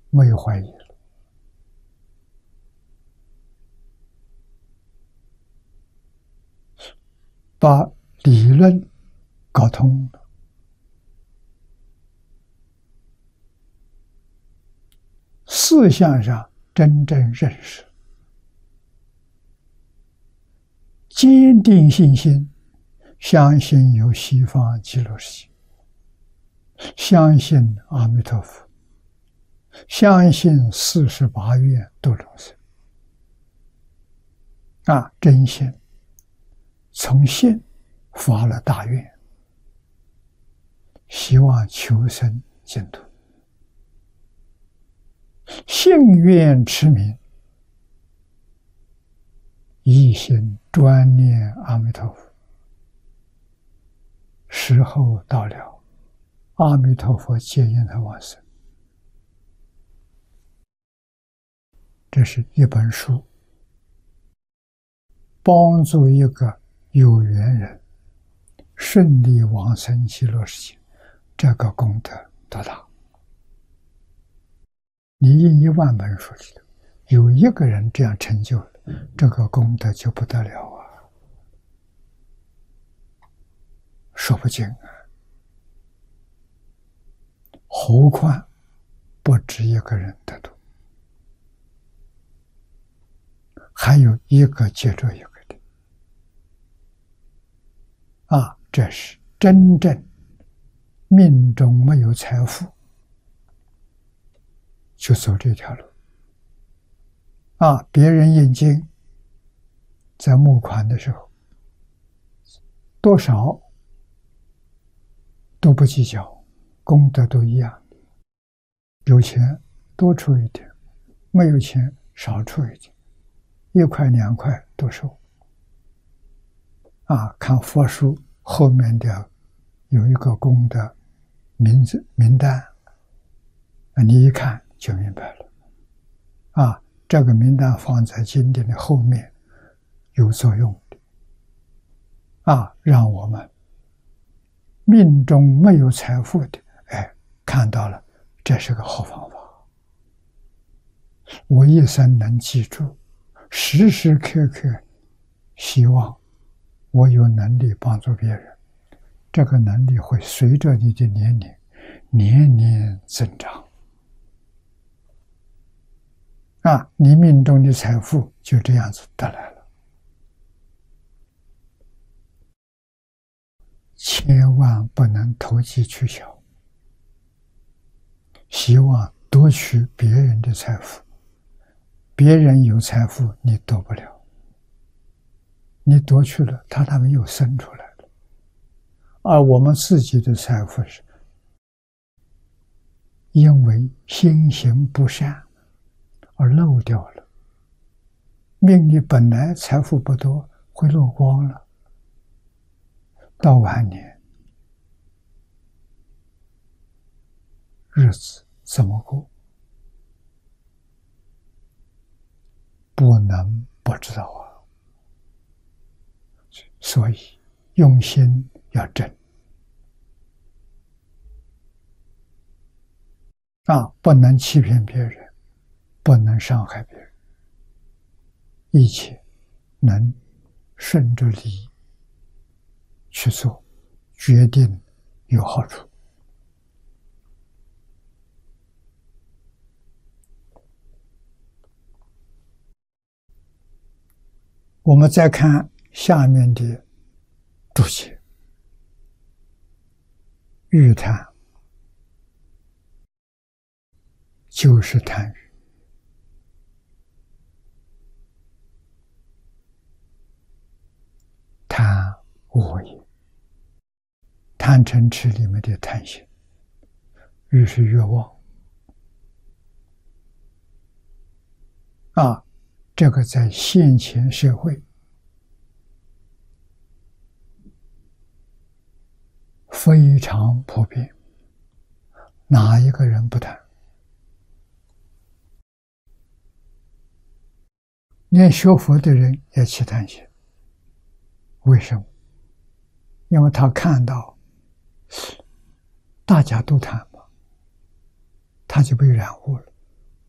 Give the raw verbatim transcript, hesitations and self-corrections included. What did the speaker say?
没有怀疑了，把理论搞通了，思想上真正认识，坚定信心，相信有西方极乐世界，相信阿弥陀佛，相信四十八愿度众生。啊，真心，从心发了大愿，希望求生净土，信愿持名，一心专念阿弥陀佛。时候到了，阿弥陀佛接引他往生。这是一本书，帮助一个有缘人顺利往生极乐世界，这个功德多大？你印一万本书里头，有一个人这样成就了，这个功德就不得了啊，说不尽啊。何况不止一个人得度，还有一个接着一个的啊，这是真正命中没有财富，就走这条路啊。别人印经在募款的时候，多少都不计较，功德都一样，有钱多出一点，没有钱少出一点，一块两块都收啊。看佛书后面的有一个功德名字名单啊，你一看就明白了啊。这个名单放在经典的后面有作用的啊，让我们命中没有财富的，哎，看到了，这是个好方法。我一生能记住，时时刻刻希望我有能力帮助别人，这个能力会随着你的年龄年年增长啊，你命中的财富就这样子得来了。千万不能投机取巧，希望夺取别人的财富，别人有财富你夺不了，你夺去了他他们又生出来了，而我们自己的财富是因为心行不善而漏掉了，命里本来财富不多，会漏光了，到晚年日子怎么过？不能不知道啊！所以用心要正啊，不能欺骗别人，不能伤害别人，一切能顺着理去做，决定有好处。我们再看下面的注解，欲贪就是贪欲，贪我也，贪嗔痴里面的贪心，欲是欲望啊，这个在现前社会非常普遍，哪一个人不贪？连学佛的人也起贪心，为什么？因为他看到大家都贪嘛，他就被染污了。